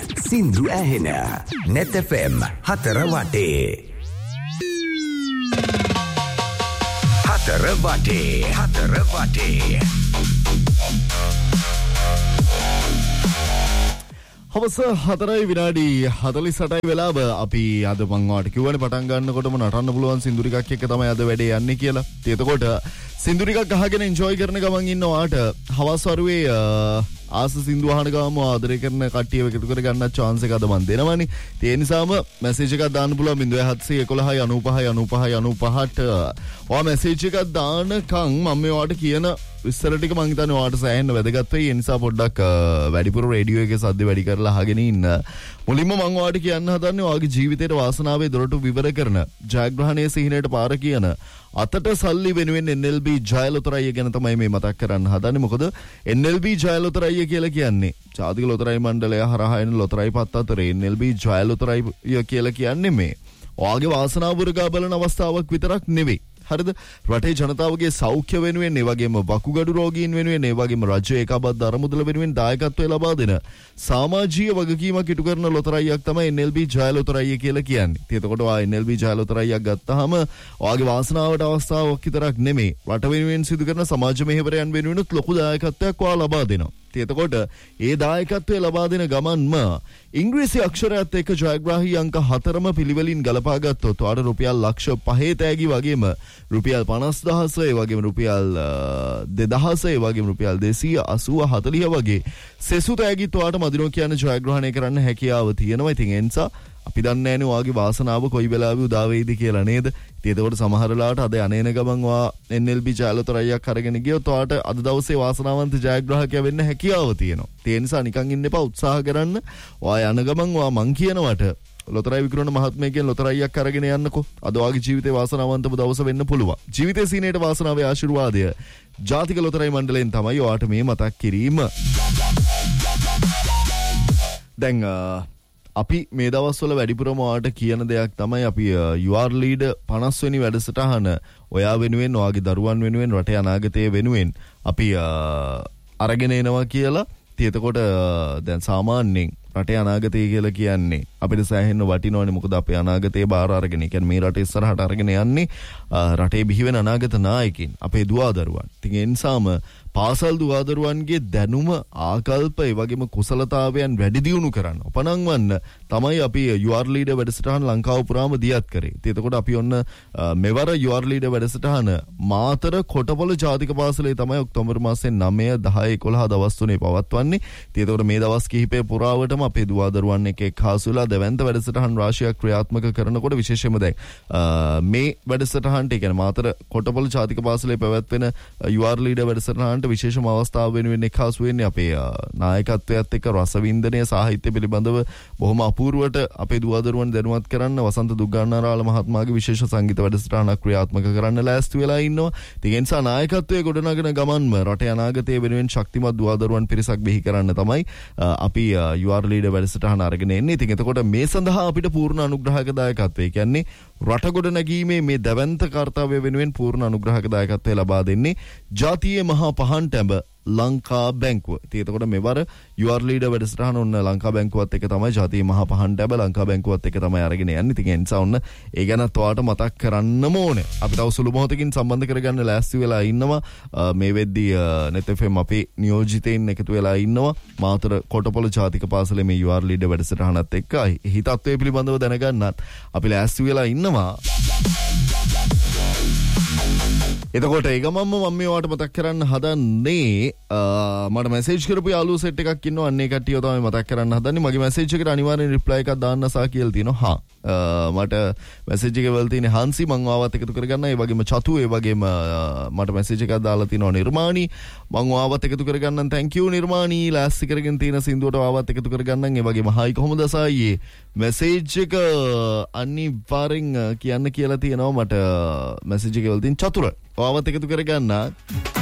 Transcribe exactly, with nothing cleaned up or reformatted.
Sindhu Ahena Net F M Hatara Wate Hatara Wate Hatara Wate හවස හතරයි විනාඩි හතළිස් අටයි වෙලාව. අපි අද මං ඔයාලට කිව්වනේ පටන් ගන්නකොටම නටන්න පුළුවන් සින්දු ටිකක් එක්ක තමයි අද වැඩේ යන්නේ කියලා. එතකොට සින්දු ටිකක් අහගෙන එන්ජොයි කරන ගමන් ඉන්න ඔයාලට හවස් වරුවේ ආස සින්දු අහන ගාම ආදරය කරන කට්ටියව එකතු කර ගන්න chance එක අද මන් දෙනවනේ. ඒ නිසාම මැසේජ් එකක් දාන්න පුළුවන් ज़ीरो सात एक एक नौ पाँच नौ पाँच नौ पाँच ට. ඔයා මැසේජ් එකක් දානකම් මම මේ ඔයාලට කියන විස්තර ටික මං හිතන්නේ ඔයාලට සෑහෙන්න වැදගත් වෙයි. ඒ නිසා පොඩ්ඩක් වැඩිපුර රේඩියෝ එකේ සද්ද වැඩි කරලා අහගෙන ඉන්න. මුලින්ම මං ඔයාලට කියන්න හදන්නේ ඔයාගේ ජීවිතේට වාසනාවේ දොරටු විවර කරන ජයග්‍රහණයේ සිහිනයට පාර කියන අතට සල්ලි වෙනුවෙන් එන් එල් බී ජයලොතරැය ගැන තමයි මේ මතක් කරන්න හදන්නේ. මොකද එන් එල් බී ජයලොතරැය කියලා කියන්නේ ජාතික ලොතරැයි මණ්ඩලය හරහා එන ලොතරැයි පත් අතරේ එන් එල් බී ජයලොතරැය කියලා කියන්නේ මේ ඔයාගේ වාසනාව වර්ගා බලන අවස්ථාවක් විතරක් නෙවෙයි. හරිද? රටේ ජනතාවගේ සෞඛ්‍ය වෙනුවෙන්, ඒ වගේම වකුගඩු රෝගීන් වෙනුවෙන්, ඒ වගේම රජයේ ඒකාබද්ධ අරමුදල වෙනුවෙන් දායකත්වය ලබා දෙන සමාජීය වගකීමක් ඉටු කරන ලොතරැයියක් තමයි එන් එල් බී ජයලොතරැය කියලා කියන්නේ. එතකොට ඔයා එන් එල් බී ජයලොතරැයියක් ගත්තාම ඔයාගේ වාසනාවට අවස්ථාවක් විතරක් නෙමෙයි, රට වෙනුවෙන් සිදු කරන සමාජ මෙහෙවරයන් වෙනුවෙනුත් ලොකු දායකත්වයක් ඔයා ලබා දෙනවා. එතකොට ඒ දායකත්වය ලබා දෙන ගමන්ම ඉංග්‍රීසි අක්ෂරයත් එක්ක ජයග්‍රාහී අංක හතරම පිළිවෙලින් ගලපා ගත්තොත් ඔයාට රුපියල් ලක්ෂ පහේ තෑගි වගේම රුපියල් පනස් දහස, ඒ වගේම රුපියල් දෙදහස, ඒ වගේම රුපියල් දෙසිය අසූව හතළිහ වගේ සෙසු තෑගිත් ඔයාට මදිනෝ කියන ජයග්‍රහණය කරන්න හැකියාව තියෙනවා. ඉතින් ඒ නිසා අපි දන්නේ නැනේ ඔයාගේ වාසනාව කොයි වෙලාවෙ උදා වෙයිද කියලා නේද? ඉතින් ඒකට සමහර වෙලාවට අද අනේන ගමන් ඔයා එන් එල් බී ජයලොතරැයියක් අරගෙන ගියොත් ඔයාට අද දවසේ වාසනාවන්ත ජයග්‍රාහකයා වෙන්න හැකියාව තියෙනවා. ඒ නිසා නිකන් ඉන්න එපා, උත්සාහ කරන්න. ඔයා යන ගමන් ඔයා මං කියනවට ලොතරැයි විකුණන මහත්මයෙක්ගෙන් ලොතරැයියක් අරගෙන යන්නකෝ. අද ඔයාගේ ජීවිතේ වාසනාවන්තම දවස වෙන්න පුළුවන්. ජීවිතේ සීනේට වාසනාවේ ආශිර්වාදය ජාතික ලොතරැයි මණ්ඩලයෙන් තමයි ඔයාට මේ මතක් කිරීම. දැන් අපි මේ දවස්වල වැඩිපුරම ඔයාලට කියන දෙයක් තමයි අපි You Are Leader පනස් වෙනි වැඩසටහන ඔයා වෙනුවෙන්, ඔයාගේ දරුවන් වෙනුවෙන්, රටේ අනාගතය වෙනුවෙන් අපි අරගෙන එනවා කියලා. එතකොට දැන් සාමාන්‍යයෙන් රටේ අනාගතය කියලා කියන්නේ අපිට සෑහෙන්න වටිනවනේ. මොකද අපේ අනාගතේ බාර අරගෙන, කියන්නේ මේ රට ඉස්සරහට අරගෙන යන්නේ රටේ බිහි වෙන අනාගත නායකින්, අපේ දුවා දරුවන්. ඉතින් ඒ නිසාම පාසල් දුවා දරුවන්ගේ දැනුම, ආකල්ප, ඒ වගේම කුසලතාවයන් වැඩි දියුණු කරන්න උපනංවන්න තමයි අපි You Are Leader වැඩසටහන ලංකාව පුරාම දියත් කරේ. ඉතින් එතකොට අපි ඔන්න මෙවර You Are Leader වැඩසටහන මාතර කොටපොළ ජාතික පාසලේ තමයි ඔක්තෝබර් මාසයේ නවය දහය එකොළහ දවස් තුනේ පවත්වන්නේ. ඉතින් එතකොට මේ දවස් කිහිපය පුරාවටම අපේ දුවා දරුවන් එක්ක එක්හාසු වෙලා දෙවන්ත වැඩසටහන් රාශියක් ක්‍රියාත්මක කරනකොට විශේෂයෙන්ම දැන් මේ වැඩසටහනට, ඒ කියන්නේ මාතර කොටපොළ ජාතික පාසලේ පැවැත්වෙන You Are Leader වැඩසටහනට විශේෂම අවස්ථාව වෙනුවෙන් එක්හාසු වෙන්නේ අපේ නායකත්වයත් එක්ක රසවින්දනය සාහිත්‍ය පිළිබඳව බොහොම අපූර්වට අපේ දුවා දරුවන් දැනුවත් කරන්න වසන්ත දුග්ගන්නාරාල මහත්මයාගේ විශේෂ සංගීත වැඩසටහනක් ක්‍රියාත්මක කරන්න ලෑස්ති වෙලා ඉන්නවා. ඉතින් ඒ නිසා නායකත්වයේ ගොඩනගෙන ගමන්ම රටේ අනාගතය වෙනුවෙන් ශක්තිමත් දුවා දරුවන් පිරිසක් බිහි කරන්න තමයි අපි You Are Leader වැඩසටහන අරගෙන එන්නේ. ඉතින් එතකොට මේ සඳහා අපිට පූර්ණ අනුග්‍රහක දායකත්වය, කියන්නේ රට ගොඩ නැගීමේ මේ දැවැන්ත කාර්යය වෙනුවෙන් පූර්ණ අනුග්‍රහක දායකත්වය ලබා දෙන්නේ ජාතියේ මහා පහන් ටැඹ ලංකා බැංකුව. ඉතින් එතකොට මෙවර You Are Leader වැඩසටහන ඔන්න ලංකා බැංකුවත් එක්ක තමයි, ජාතියේ මහා පහන් ටැඹ ලංකා බැංකුවත් එක්ක තමයි අරගෙන යන්නේ. ඉතින් ඒ නිසා ඔන්න ඒ ගැනත් ඔයාලට මතක් කරන්නම ඕනේ. අපි තව සුළු මොහොතකින් සම්බන්ධ කරගන්න ලෑස්ති වෙලා ඉන්නවා. මේ වෙද්දී net F M අපේ නියෝජිතයින් එකතු වෙලා ඉන්නවා මාතර කොටපොළ ජාතික පාසලේ මේ You Are Leader වැඩසටහනත් එක්ක එහි තත්ත්වය පිළිබඳව දැනගන්නත් අපි ලෑස්ති වෙලා ඉන්නවා. එතකොට ඒ ගමන්ම මම මේ ඔයාලට මතක් කරන්න හදන්නේ මට මැසේජ් කරපු යාළුවෝ සෙට් එකක් ඉන්නවා. අන්න ඒ කට්ටියව තමයි මතක් කරන්න හදන්නේ. මගේ මැසේජ් එකට අනිවාර්යෙන් රිප්ලයි එකක් දාන්න සා කියලා තියෙනවා. හා මට මැසේජ් එකේ වල තියෙන හාන්සි මං ආවත් එකතු කරගන්න. ඒ වගේම චතු, ඒ වගේම මට මැසේජ් එකක් දාලා තිනවා නිර්මාණී. මං ආවත් එකතු කරගන්නම්. thank you නිර්මාණී. ලෑස්ති කරගෙන තියෙන සින්දුවට ආවත් එකතු කරගන්නම්. ඒ වගේම හායි කොහොමද සායියේ මැසේජ් එක අනිවාර්යෙන් කියන්න කියලා තියෙනවා මට මැසේජ් එකේ වල තියෙන චතුර. ආවත් එකතු කරගන්න.